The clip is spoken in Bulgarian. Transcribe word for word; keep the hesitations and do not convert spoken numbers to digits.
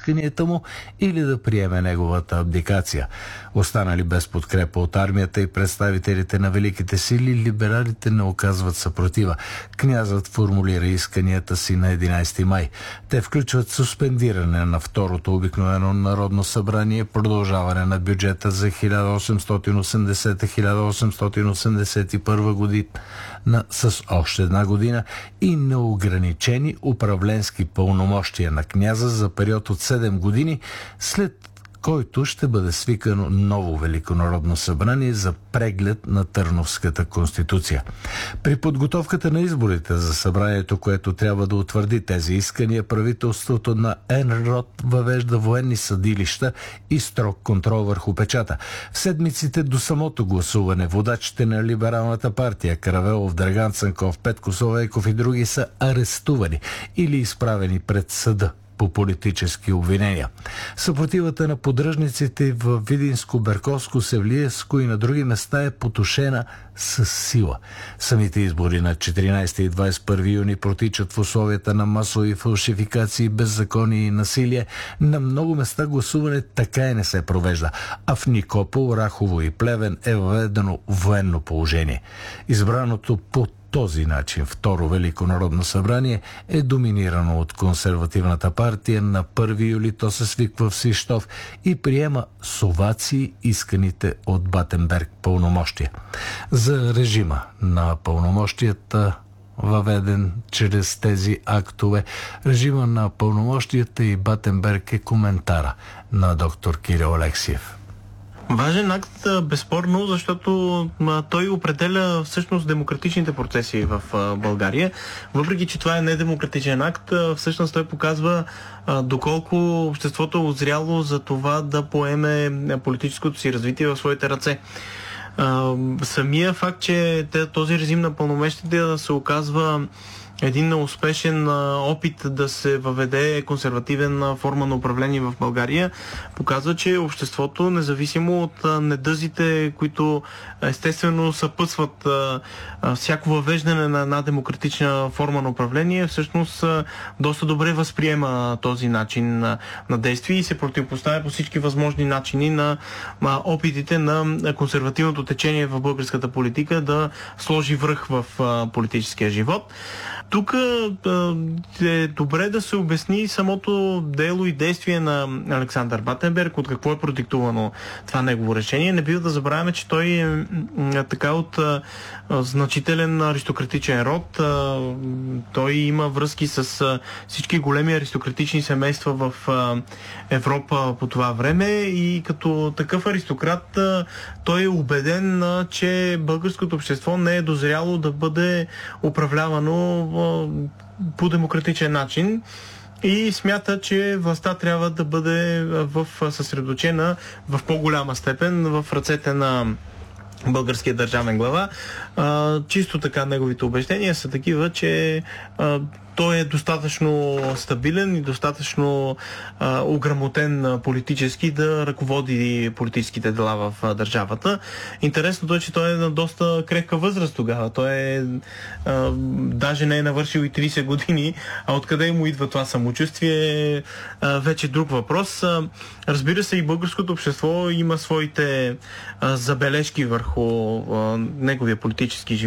исканията му или да приеме неговата абдикация. Останали без подкрепа от армията и представителите на великите сили, либералите не оказват съпротива. Князът формулира исканията си на единайсети май. Те включват суспендиране на второто обикновено народно събрание, продължаване на бюджета за хиляда осемстотин осемдесета - хиляда осемстотин осемдесет и първа година с още една година и неограничени управленски пълномощия на княза за период от седем години, след който ще бъде свикано ново Великонародно събрание за преглед на Търновската конституция. При подготовката на изборите за събранието, което трябва да утвърди тези искания, правителството на Енрод въвежда военни съдилища и строг контрол върху печата. В седмиците до самото гласуване водачите на либералната партия Каравелов, Драган Цанков, Петко Славейков и други са арестувани или изправени пред съда по политически обвинения. Съпротивата на поддръжниците в Видинско, Берковско, Севлиевско и на други места е потушена с сила. Самите избори на четиринайсети и двайсет и първи юни протичат в условията на масови фалшификации, беззаконие и насилие. На много места гласуване така и не се провежда, а в Никопол, Рахово и Плевен е въведено военно положение. Избраното по този начин второ Велико народно събрание е доминирано от консервативната партия. На първи юли то се свиква в Свищов и приема с овации исканите от Батенберг пълномощия. За режима на пълномощията, въведен чрез тези актове, режима на пълномощията и Батенберг е коментара на доктор Кирил Алексиев. Важен акт, безспорно, защото а, той определя всъщност демократичните процеси в а, България. Въпреки че това е недемократичен акт, а, всъщност той показва а, доколко обществото е озряло за това да поеме политическото си развитие в своите ръце. А, самия факт, че този режим на пълномощите се оказва един неуспешен опит да се въведе консервативна форма на управление в България, показва, че обществото, независимо от недъзите, които естествено съпътстват всяко въвеждане на една демократична форма на управление, всъщност доста добре възприема този начин на действие и се противопоставя по всички възможни начини на опитите на консервативното течение в българската политика да сложи връх в политическия живот. Тук е добре да се обясни самото дело и действие на Александър Батенберг, от какво е продиктувано това негово решение. Не бива да забравяме, че той е така от значителен аристократичен род. Той има връзки с всички големи аристократични семейства в Европа по това време и като такъв аристократ той е убеден, че българското общество не е дозряло да бъде управлявано по демократичен начин и смята, че властта трябва да бъде в съсредоточена в по-голяма степен в ръцете на българския държавен глава. А, чисто така неговите убеждения са такива, че а, той е достатъчно стабилен и достатъчно а, ограмотен а, политически да ръководи политическите дела в а, държавата. Интересното е, че той е на доста крехка възраст тогава. Той е а, даже не е навършил и трийсет години, а откъде му идва това самочувствие е а, вече друг въпрос. А, разбира се, и българското общество има своите а, забележки върху а, неговия политически живот.